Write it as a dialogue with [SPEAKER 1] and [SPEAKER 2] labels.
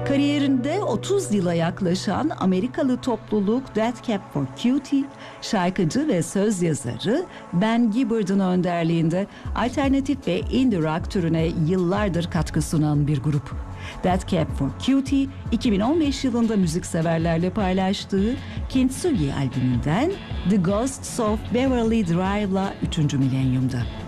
[SPEAKER 1] Kariyerinde 30 yıla yaklaşan Amerikalı topluluk Death Cab for Cutie, şarkıcı ve söz yazarı Ben Gibbard'ın önderliğinde alternatif ve indie rock türüne yıllardır katkı sunan bir grup. Death Cab for Cutie, 2015 yılında müzikseverlerle paylaştığı Kintsugi albümünden The Ghosts of Beverly Drive'la 3. milenyumda.